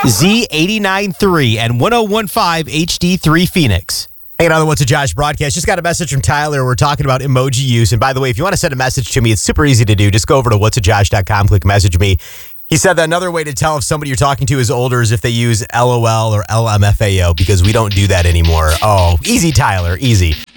Z89.3 and 101.5 HD3 Phoenix. Hey, another What's a Josh broadcast. Just got a message from Tyler. We're talking about emoji use. And by the way, if you want to send a message to me, it's super easy to do. Just go over to whatsajosh.com, click message me. He said that another way to tell if somebody you're talking to is older is if they use LOL or LMFAO, because we don't do that anymore. Oh, easy, Tyler, easy.